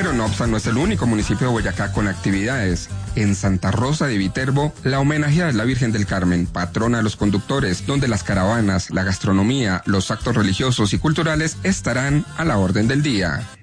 Pero Nopsa no es el único municipio de Boyacá con actividades. En Santa Rosa de Viterbo, la homenajeada es la Virgen del Carmen, patrona de los conductores, donde las caravanas, la gastronomía, los actos religiosos y culturales estarán a la orden del día.